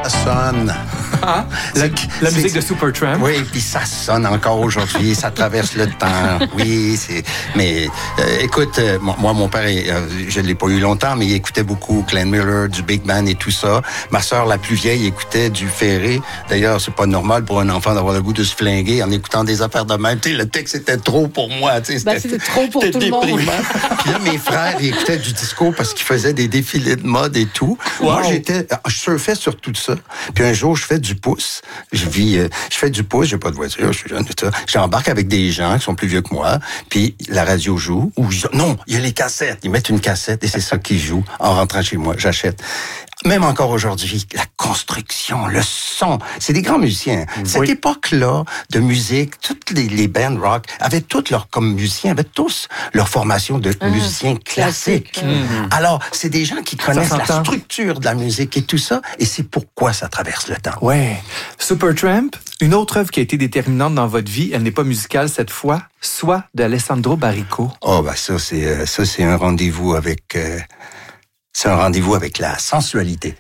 ça sonne. Ah, la musique de Supertramp. Oui, puis ça sonne encore aujourd'hui, ça traverse le temps. Oui, mais écoute, moi, mon père, je l'ai pas eu longtemps, mais il écoutait beaucoup Glenn Miller, du Big Band et tout ça. Ma sœur, la plus vieille, écoutait du Ferré. D'ailleurs, c'est pas normal pour un enfant d'avoir le goût de se flinguer en écoutant des affaires de même. Tu sais, le texte était trop pour moi. Tu sais, c'était trop pour tout le monde. Puis là, mes frères, ils écoutaient du disco parce qu'ils faisaient des défilés de mode et tout. Wow. Moi, je surfais sur tout ça. Puis un jour, je fais du pouce. Je fais du pouce, j'ai pas de voiture, je suis jeune, tout ça. J'embarque avec des gens qui sont plus vieux que moi, puis la radio joue. Non, il y a les cassettes. Ils mettent une cassette et c'est ça qui joue. En rentrant chez moi, j'achète. Même encore aujourd'hui, la construction, le son, c'est des grands musiciens. Cette époque-là de musique, toutes les bands rock avaient toutes comme musiciens, avaient tous leur formation de musiciens classiques. Alors, c'est des gens qui connaissent la structure de la musique et tout ça, et c'est pourquoi ça traverse le temps. Ouais. Supertramp, une autre œuvre qui a été déterminante dans votre vie, elle n'est pas musicale cette fois, Soi de Alessandro Barrico. Oh, ben ça, c'est un rendez-vous avec... C'est un rendez-vous avec la sensualité.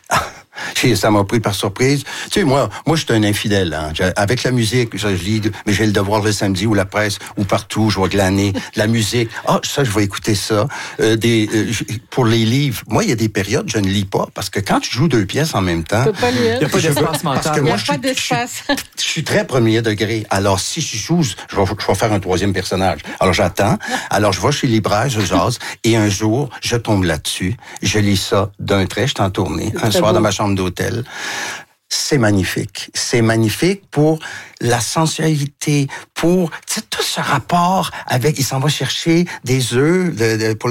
Ça m'a pris par surprise. Tu sais, moi, je suis un infidèle. Hein. Avec la musique, je lis, mais j'ai le devoir le samedi ou la presse ou partout, je vais glaner. La musique, ça, je vais écouter ça. Pour les livres, moi, il y a des périodes, je ne lis pas parce que quand tu joues deux pièces en même temps, il n'y a pas d'espace mental. Il n'y a pas d'espace. Je suis très premier degré. Alors, si je joue, je vais faire un troisième personnage. Alors, j'attends. Alors, je vais chez Libraire, je jase. Et un jour, je tombe là-dessus. Je lis ça d'un trait, je suis en tournée. Un soir dans ma chambre d'hôtel. C'est magnifique. C'est magnifique pour la sensualité, pour tout ce rapport avec... Il s'en va chercher des œufs pour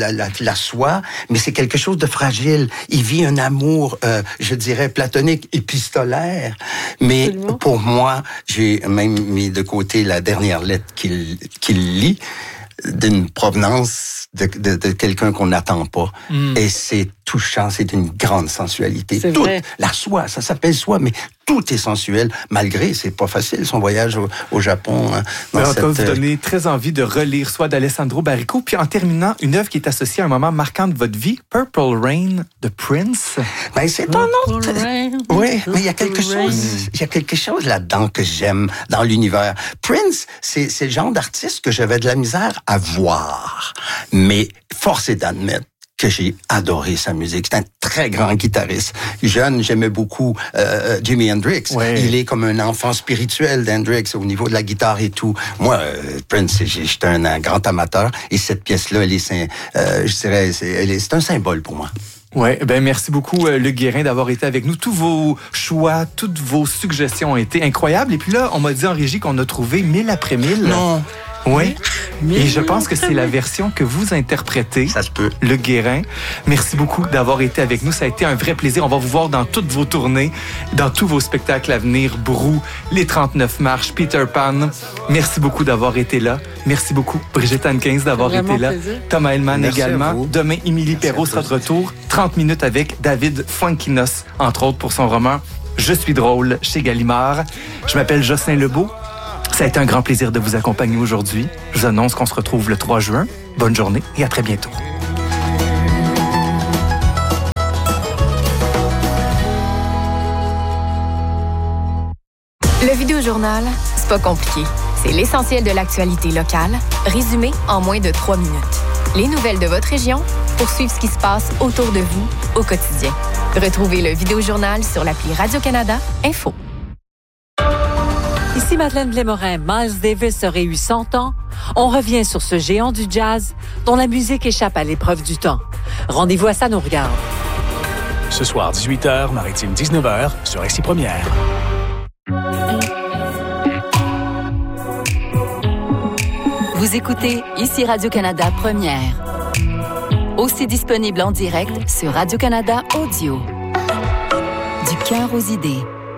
la soie, mais c'est quelque chose de fragile. Il vit un amour, je dirais, platonique, épistolaire. Mais absolument. Pour moi, j'ai même mis de côté la dernière lettre qu'il lit, d'une provenance de quelqu'un qu'on n'attend pas. Et c'est touchant, c'est d'une grande sensualité. C'est vrai. La soie, ça s'appelle soie, mais tout est sensuel, malgré, c'est pas facile, son voyage au Japon. Hein, en tout cas, vous donnez très envie de relire Soi d'Alessandro Barrico. Puis en terminant, une œuvre qui est associée à un moment marquant de votre vie, Purple Rain de Prince. Ben, c'est un autre... Oui, mais il y a quelque chose là-dedans que j'aime dans l'univers. Prince, c'est le genre d'artiste que j'avais de la misère à voir. Mais force est d'admettre que j'ai adoré sa musique. C'est un très grand guitariste. Jeune, j'aimais beaucoup Jimi Hendrix. Ouais. Il est comme un enfant spirituel d'Hendrix au niveau de la guitare et tout. Moi, Prince, j'étais un grand amateur et cette pièce-là, je dirais, c'est un symbole pour moi. Oui, merci beaucoup, Luc Guérin, d'avoir été avec nous. Tous vos choix, toutes vos suggestions ont été incroyables. Et puis là, on m'a dit en régie qu'on a trouvé 1000 après 1000. Non. Oui, et je pense que c'est la version que vous interprétez. Ça se peut. Luc Guérin. Merci beaucoup d'avoir été avec nous. Ça a été un vrai plaisir. On va vous voir dans toutes vos tournées, dans tous vos spectacles à venir. Brou, les 39 marches, Peter Pan. Merci beaucoup d'avoir été là. Merci beaucoup, Brigitte Hankins, d'avoir été là. Plaisir. Thomas Hellman également. Demain, Émilie Perrault sera de retour. 30 minutes avec David Fuenquinos, entre autres pour son roman « Je suis drôle » chez Gallimard. Je m'appelle Jocelyn Lebeau. Ça a été un grand plaisir de vous accompagner aujourd'hui. Je vous annonce qu'on se retrouve le 3 juin. Bonne journée et à très bientôt. Le Vidéojournal, c'est pas compliqué. C'est l'essentiel de l'actualité locale, résumé en moins de 3 minutes. Les nouvelles de votre région pour suivre ce qui se passe autour de vous au quotidien. Retrouvez le Vidéojournal sur l'appli Radio-Canada Info. Ici Madeleine Blais-Morin. Miles Davis aurait eu 100 ans. On revient sur ce géant du jazz dont la musique échappe à l'épreuve du temps. Rendez-vous à Ça nous regarde. Ce soir, 18h, Maritime 19h, sur RCI Première. Vous écoutez ici Radio-Canada Première. Aussi disponible en direct sur Radio-Canada Audio. Du cœur aux idées.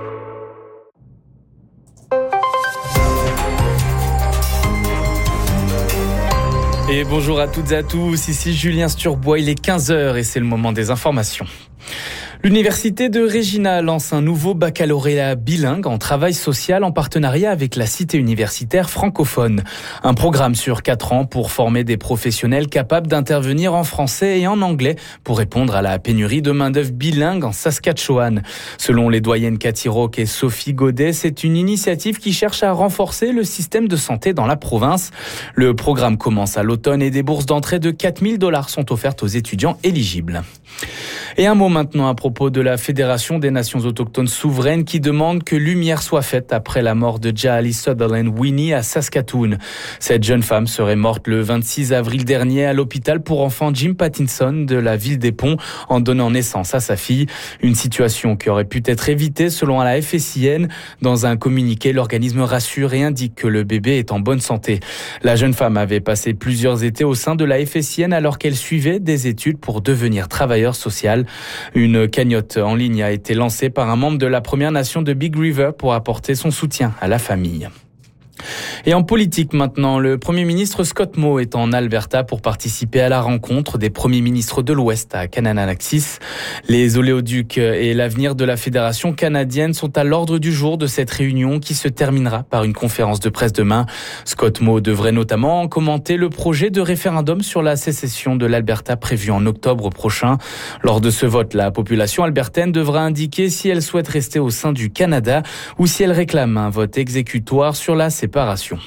Et bonjour à toutes et à tous, ici Julien Sturbois, il est 15h et c'est le moment des informations. L'Université de Regina lance un nouveau baccalauréat bilingue en travail social en partenariat avec la Cité universitaire francophone. Un programme sur 4 ans pour former des professionnels capables d'intervenir en français et en anglais pour répondre à la pénurie de main-d'œuvre bilingue en Saskatchewan. Selon les doyennes Cathy Roque et Sophie Godet, c'est une initiative qui cherche à renforcer le système de santé dans la province. Le programme commence à l'automne et des bourses d'entrée de 4 000 $ sont offertes aux étudiants éligibles. Et un mot maintenant à propos de la Fédération des Nations autochtones souveraines qui demande que lumière soit faite après la mort de Jaali Sutherland Winnie à Saskatoon. Cette jeune femme serait morte le 26 avril dernier à l'hôpital pour enfants Jim Pattinson de la ville des Ponts en donnant naissance à sa fille. Une situation qui aurait pu être évitée selon la FSIN. Dans un communiqué, l'organisme rassure et indique que le bébé est en bonne santé. La jeune femme avait passé plusieurs étés au sein de la FSIN alors qu'elle suivait des études pour devenir travailleur social. Une cagnotte en ligne a été lancée par un membre de la Première Nation de Big River pour apporter son soutien à la famille. Et en politique maintenant, le Premier ministre Scott Moe est en Alberta pour participer à la rencontre des premiers ministres de l'Ouest à Kananaskis. Les oléoducs et l'avenir de la Fédération canadienne sont à l'ordre du jour de cette réunion qui se terminera par une conférence de presse demain. Scott Moe devrait notamment commenter le projet de référendum sur la sécession de l'Alberta prévu en octobre prochain. Lors de ce vote, la population albertaine devra indiquer si elle souhaite rester au sein du Canada ou si elle réclame un vote exécutoire sur la séparation.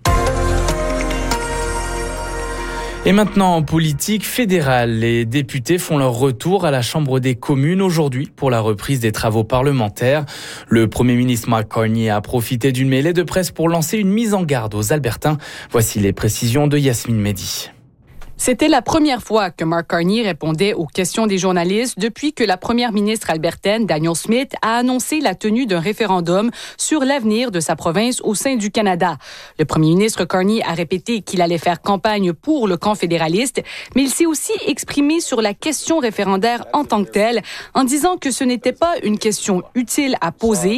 Et maintenant, en politique fédérale, les députés font leur retour à la Chambre des communes aujourd'hui pour la reprise des travaux parlementaires. Le Premier ministre Mark Carney a profité d'une mêlée de presse pour lancer une mise en garde aux Albertains. Voici les précisions de Yasmine Mehdi. C'était la première fois que Mark Carney répondait aux questions des journalistes depuis que la première ministre albertaine, Danielle Smith, a annoncé la tenue d'un référendum sur l'avenir de sa province au sein du Canada. Le premier ministre Carney a répété qu'il allait faire campagne pour le camp fédéraliste, mais il s'est aussi exprimé sur la question référendaire en tant que telle, en disant que ce n'était pas une question utile à poser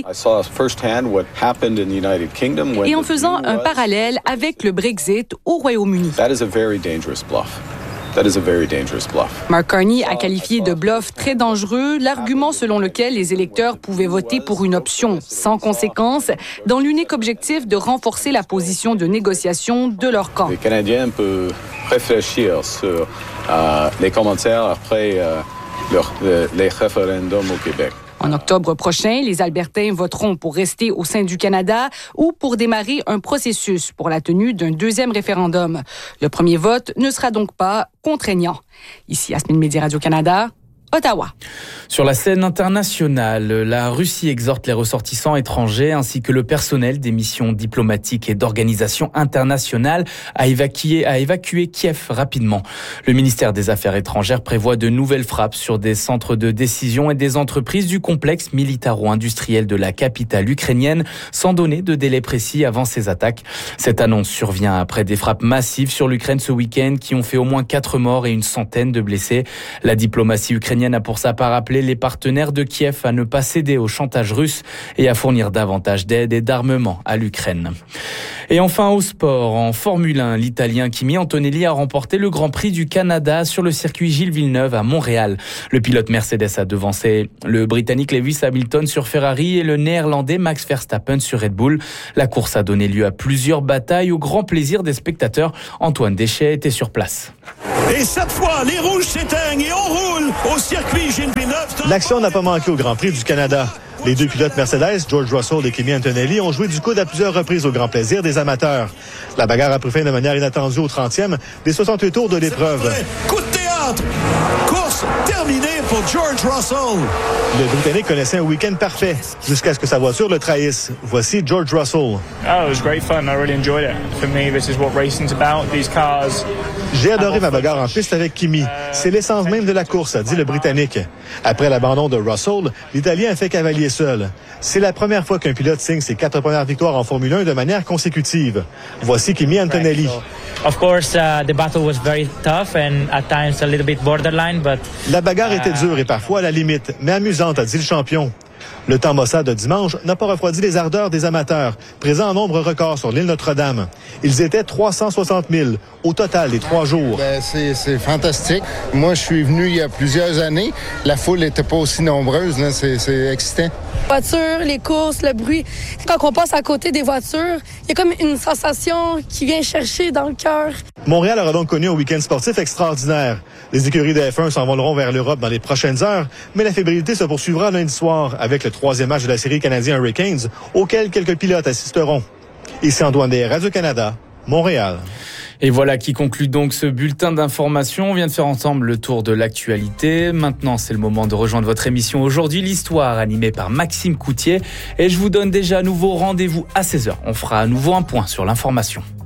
et en faisant un parallèle avec le Brexit au Royaume-Uni. Mark Carney a qualifié de bluff très dangereux l'argument selon lequel les électeurs pouvaient voter pour une option sans conséquence dans l'unique objectif de renforcer la position de négociation de leur camp. Les Canadiens peuvent réfléchir sur les commentaires après les référendums au Québec. En octobre prochain, les Albertains voteront pour rester au sein du Canada ou pour démarrer un processus pour la tenue d'un deuxième référendum. Le premier vote ne sera donc pas contraignant. Ici, Yasmine Mehdi, Radio-Canada, Ottawa. Sur la scène internationale, la Russie exhorte les ressortissants étrangers ainsi que le personnel des missions diplomatiques et d'organisations internationales à évacuer Kiev rapidement. Le ministère des Affaires étrangères prévoit de nouvelles frappes sur des centres de décision et des entreprises du complexe militaro-industriel de la capitale ukrainienne sans donner de délai précis avant ces attaques. Cette annonce survient après des frappes massives sur l'Ukraine ce week-end qui ont fait au moins 4 morts et une centaine de blessés. La diplomatie ukrainienne a pour sa part appelé les partenaires de Kiev à ne pas céder au chantage russe et à fournir davantage d'aide et d'armement à l'Ukraine. Et enfin au sport, en Formule 1, l'Italien Kimi Antonelli a remporté le Grand Prix du Canada sur le circuit Gilles Villeneuve à Montréal. Le pilote Mercedes a devancé le Britannique Lewis Hamilton sur Ferrari et le Néerlandais Max Verstappen sur Red Bull. La course a donné lieu à plusieurs batailles au grand plaisir des spectateurs. Antoine Deschet était sur place. Et cette fois, les rouges s'éteignent et on roule au circuit Gilles Villeneuve. L'action n'a pas manqué au Grand Prix du Canada. Les deux pilotes Mercedes, George Russell et Kimi Antonelli, ont joué du coude à plusieurs reprises au grand plaisir des amateurs. La bagarre a pris fin de manière inattendue au 30e des 68 tours de l'épreuve. Coup de théâtre! Course terminée pour George Russell. Le Britannique connaissait un week-end parfait, jusqu'à ce que sa voiture le trahisse. Voici George Russell. Oh, it was great fun. I really enjoyed it. For me, this is what racing's about. These cars. J'ai adoré ma bagarre en piste avec Kimi. C'est l'essence même de la course, a dit le Britannique. Après l'abandon de Russell, l'Italien a fait cavalier seul. C'est la première fois qu'un pilote signe ses 4 premières victoires en Formule 1 de manière consécutive. Voici Kimi Antonelli. Of course, the battle was very tough and at times a little bit borderline, but la bagarre était dure et parfois à la limite, mais amusante, a dit le champion. Le temps maussade de dimanche n'a pas refroidi les ardeurs des amateurs, présents en nombre record sur l'île Notre-Dame. Ils étaient 360 000 au total des 3 jours. C'est fantastique. Moi, je suis venu il y a plusieurs années. La foule n'était pas aussi nombreuse. Là. C'est excitant. Les voitures, les courses, le bruit. Quand on passe à côté des voitures, il y a comme une sensation qui vient chercher dans le cœur. Montréal aura donc connu un week-end sportif extraordinaire. Les écuries de F1 s'envoleront vers l'Europe dans les prochaines heures, mais la fébrilité se poursuivra lundi soir avec le 3e match de la série canadien Hurricanes, auquel quelques pilotes assisteront. Ici Antoine Des, Radio-Canada, Montréal. Et voilà qui conclut donc ce bulletin d'information. On vient de faire ensemble le tour de l'actualité. Maintenant, c'est le moment de rejoindre votre émission Aujourd'hui l'Histoire, animée par Maxime Coutier. Et je vous donne déjà à nouveau rendez-vous à 16h. On fera à nouveau un point sur l'information.